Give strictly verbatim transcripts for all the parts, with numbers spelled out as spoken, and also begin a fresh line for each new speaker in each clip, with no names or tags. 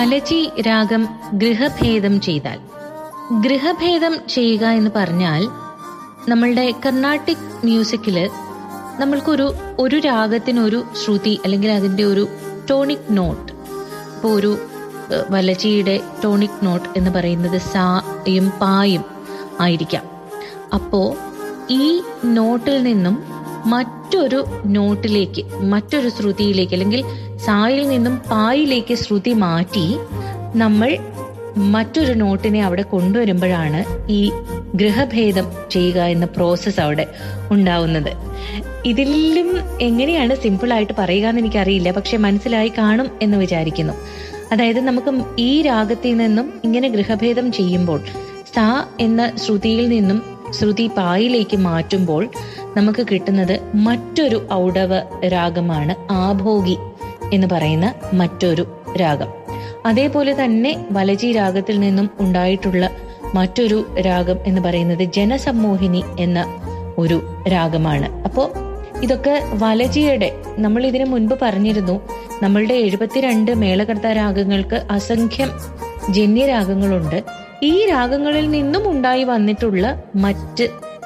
വലചി രാഗം ഗൃഹഭേദം ചെയ്താൽ. ഗൃഹഭേദം ചെയ്യുക എന്ന് പറഞ്ഞാൽ നമ്മളുടെ കർണാട്ടിക് മ്യൂസിക്കില് നമ്മൾക്കൊരു ഒരു രാഗത്തിനൊരു ശ്രുതി അല്ലെങ്കിൽ അതിന്റെ ഒരു ടോണിക് നോട്ട്. ഇപ്പോൾ ഒരു വലചിയുടെ ടോണിക് നോട്ട് എന്ന് പറയുന്നത് സായും പായും ആയിരിക്കാം. അപ്പോ ഈ നോട്ടിൽ നിന്നും മറ്റൊരു നോട്ടിലേക്ക്, മറ്റൊരു ശ്രുതിയിലേക്ക്, അല്ലെങ്കിൽ സായിൽ നിന്നും പായിലേക്ക് ശ്രുതി മാറ്റി നമ്മൾ മറ്റൊരു നോട്ടിനെ അവിടെ കൊണ്ടുവരുമ്പോഴാണ് ഈ ഗൃഹഭേദം ചെയ്യുക എന്ന പ്രോസസ്സ് അവിടെ ഉണ്ടാവുന്നത്. ഇതിലും എങ്ങനെയാണ് സിമ്പിൾ ആയിട്ട് പറയുക എന്ന് എനിക്കറിയില്ല, പക്ഷെ മനസ്സിലായി കാണും എന്ന് വിചാരിക്കുന്നു. അതായത് നമുക്ക് ഈ രാഗത്തിൽ നിന്നും ഇങ്ങനെ ഗൃഹഭേദം ചെയ്യുമ്പോൾ സാ എന്ന ശ്രുതിയിൽ നിന്നും ശ്രുതി പായിലേക്ക് മാറ്റുമ്പോൾ നമുക്ക് കിട്ടുന്നത് മറ്റൊരു ഔഡവ രാഗമാണ് ആഭോഗി എന്ന് പറയുന്ന മറ്റൊരു രാഗം. അതേപോലെ തന്നെ വലചി രാഗത്തിൽ നിന്നും ഉണ്ടായിട്ടുള്ള മറ്റൊരു രാഗം എന്ന് പറയുന്നത് ജനസമ്മോഹിനി എന്ന ഒരു രാഗമാണ്. അപ്പോ ഇതൊക്കെ വലചിയുടെ, നമ്മൾ ഇതിനു മുൻപ് പറഞ്ഞിരുന്നു, നമ്മളുടെ എഴുപത്തിരണ്ട് മേളകർത്ത രാഗങ്ങൾക്ക് അസംഖ്യം ജന്യരാഗങ്ങളുണ്ട്. ഈ രാഗങ്ങളിൽ നിന്നും ഉണ്ടായി വന്നിട്ടുള്ള മറ്റ്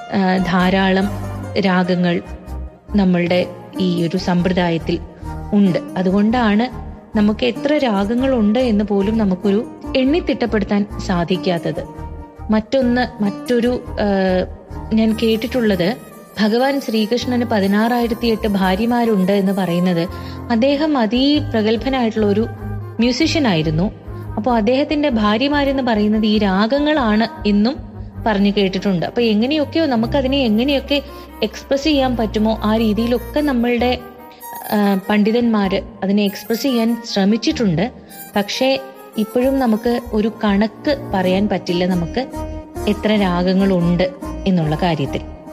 ധാരാളം രാഗങ്ങൾ നമ്മളുടെ ഈ ഒരു സമ്പ്രദായത്തിൽ ഉണ്ട്. അതുകൊണ്ടാണ് നമുക്ക് എത്ര രാഗങ്ങളുണ്ട് എന്ന് പോലും നമുക്കൊരു എണ്ണിത്തിട്ടപ്പെടുത്താൻ സാധിക്കാത്തത്. മറ്റൊന്ന് മറ്റൊരു ഞാൻ കേട്ടിട്ടുള്ളത്, ഭഗവാൻ ശ്രീകൃഷ്ണന് പതിനാറായിരത്തി എട്ട് ഭാര്യമാരുണ്ട് എന്ന് പറയുന്നത് അദ്ദേഹം അതിപ്രഗത്ഭനായിട്ടുള്ള ഒരു മ്യൂസിഷ്യൻ ആയിരുന്നു. അപ്പോൾ അദ്ദേഹത്തിന്റെ ഭാര്യമാരെന്ന് പറയുന്നത് ഈ രാഗങ്ങളാണ് എന്നും പറഞ്ഞു കേട്ടിട്ടുണ്ട്. അപ്പൊ എങ്ങനെയൊക്കെയോ നമുക്കതിനെ എങ്ങനെയൊക്കെ എക്സ്പ്രസ് ചെയ്യാൻ പറ്റുമോ ആ രീതിയിലൊക്കെ നമ്മളുടെ പണ്ഡിതന്മാര് അതിനെ എക്സ്പ്രസ് ചെയ്യാൻ ശ്രമിച്ചിട്ടുണ്ട്. പക്ഷേ ഇപ്പോഴും നമുക്ക് ഒരു കണക്ക് പറയാൻ പറ്റില്ല നമുക്ക് എത്ര രാഗങ്ങളുണ്ട് എന്നുള്ള കാര്യത്തിൽ.